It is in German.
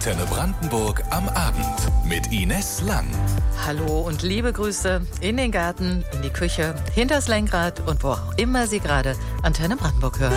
Antenne Brandenburg am Abend mit Ines Lang. Hallo und liebe Grüße in den Garten, in die Küche, hinters Lenkrad und wo auch immer Sie gerade Antenne Brandenburg hören.